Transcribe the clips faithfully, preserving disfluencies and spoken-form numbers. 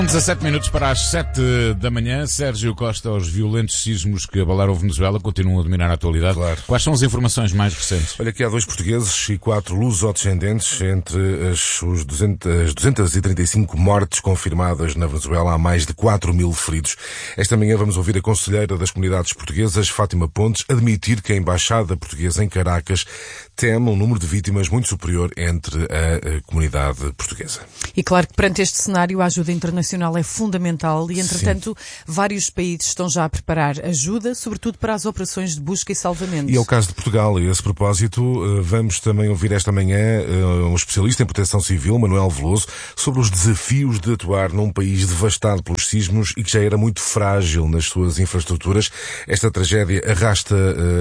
dezassete minutos para as sete da manhã. Sérgio Costa, os violentos sismos que abalaram a Venezuela continuam a dominar a atualidade. Claro. Quais são as informações mais recentes? Olha, aqui há dois portugueses e quatro lusodescendentes entre as, os duzentas, duzentas e trinta e cinco mortes confirmadas na Venezuela. Há mais de quatro mil feridos. Esta manhã vamos ouvir a conselheira das comunidades portuguesas, Fátima Pontes, admitir que a embaixada portuguesa em Caracas teme um número de vítimas muito superior entre a, a comunidade portuguesa. E claro que perante este cenário a ajuda internacional é fundamental e, entretanto, Sim. vários países estão já a preparar ajuda, sobretudo para as operações de busca e salvamento. E é o caso de Portugal. E a esse propósito, vamos também ouvir esta manhã um especialista em proteção civil, Manuel Veloso, sobre os desafios de atuar num país devastado pelos sismos e que já era muito frágil nas suas infraestruturas. Esta tragédia arrasta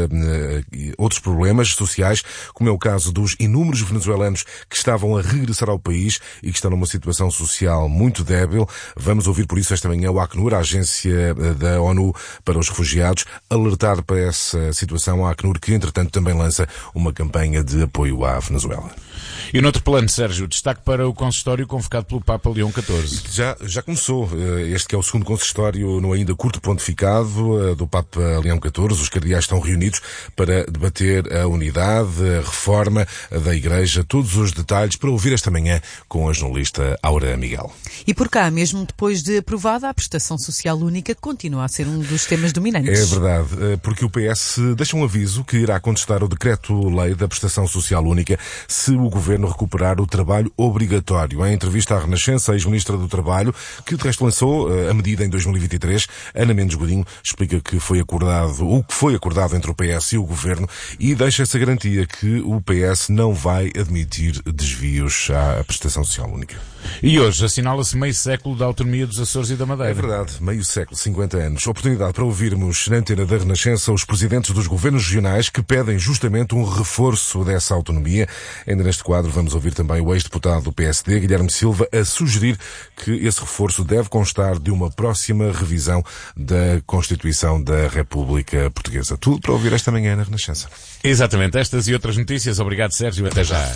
uh, outros problemas sociais, como é o caso dos inúmeros venezuelanos que estavam a regressar ao país e que estão numa situação social muito débil. Vamos ouvir por isso esta manhã o Acnur, a agência da ONU para os refugiados, alertar para essa situação. A Acnur que, entretanto, também lança uma campanha de apoio à Venezuela. E noutro plano, Sérgio, destaque para o consistório convocado pelo Papa Leão catorze. Já, já começou. Este que é o segundo consistório no ainda curto pontificado do Papa Leão catorze. Os cardeais estão reunidos para debater a unidade, a reforma da Igreja, todos os detalhes, para ouvir esta manhã com a jornalista Aura Miguel. E por cá, mesmo depois de aprovada, a prestação social única continua a ser um dos temas dominantes. É verdade, porque o P S deixa um aviso que irá contestar o decreto-lei da prestação social única se o Governo recuperar o trabalho obrigatório. Em entrevista à Renascença, a ex-ministra do Trabalho, que de resto lançou a medida em dois mil e vinte e três, Ana Mendes Godinho, explica que foi acordado, o que foi acordado entre o P S e o Governo, e deixa essa garantia que o P S não vai admitir desvios à prestação social única. E hoje assinala-se meio século da autonomia dos Açores e da Madeira. É verdade, meio século, cinquenta anos. Oportunidade para ouvirmos na antena da Renascença os presidentes dos governos regionais que pedem justamente um reforço dessa autonomia. Ainda neste quadro vamos ouvir também o ex-deputado do P S D, Guilherme Silva, a sugerir que esse reforço deve constar de uma próxima revisão da Constituição da República Portuguesa. Tudo para ouvir esta manhã na Renascença. Exatamente, estas e outras notícias. Obrigado, Sérgio. Até já.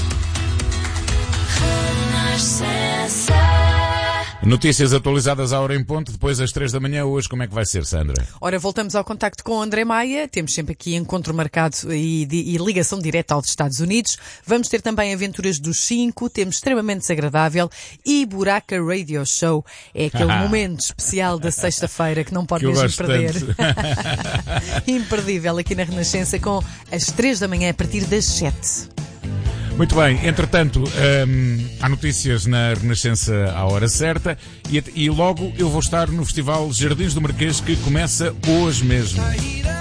Notícias atualizadas à hora em ponto, depois às três da manhã. Hoje, como é que vai ser, Sandra? Ora, voltamos ao contacto com o André Maia. Temos sempre aqui encontro marcado e, e ligação direta aos Estados Unidos. Vamos ter também Aventuras dos Cinco, temos Extremamente Desagradável e Buraca Radio Show. É aquele momento especial da sexta-feira que não pode que mesmo perder. Imperdível aqui na Renascença com as três da manhã a partir das sete. Muito bem, entretanto, hum, há notícias na Renascença à hora certa e, e logo eu vou estar no Festival Jardins do Marquês que começa hoje mesmo.